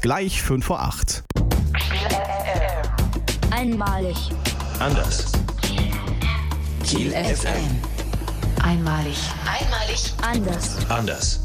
Gleich 5 vor 8. Einmalig. Anders. Kiel FM. Einmalig. Einmalig. Anders. Anders.